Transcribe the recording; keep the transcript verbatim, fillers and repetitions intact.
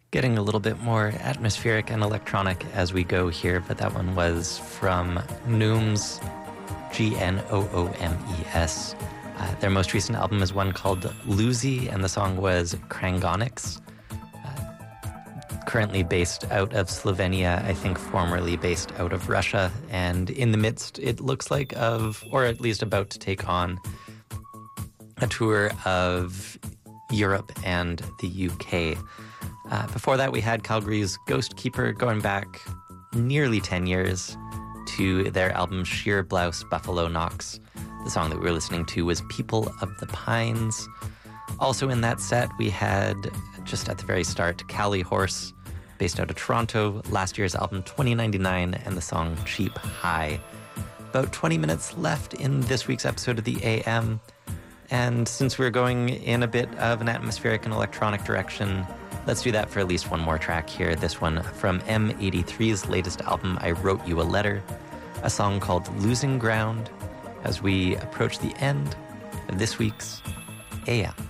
Getting a little bit more atmospheric and electronic as we go here, but that one was from Nooms, G N O O M E S. Uh, their most recent album is one called Luzi, and the song was Krangonics. Uh, currently based out of Slovenia, I think formerly based out of Russia, and in the midst, it looks like, of, or at least about to take on, a tour of Europe and the U K. Uh, before that, we had Calgary's Ghost Keeper, going back nearly ten years to their album Sheer Blouse Buffalo Knocks. The song that we were listening to was People of the Pines. Also in that set, we had, just at the very start, Cali Horse, based out of Toronto, last year's album twenty ninety-nine, and the song Cheap High. About twenty minutes left in this week's episode of the A M, and since we're going in a bit of an atmospheric and electronic direction, let's do that for at least one more track here. This one from M eighty-three's latest album, I Wrote You a Letter, a song called Losing Ground, as we approach the end of this week's A M.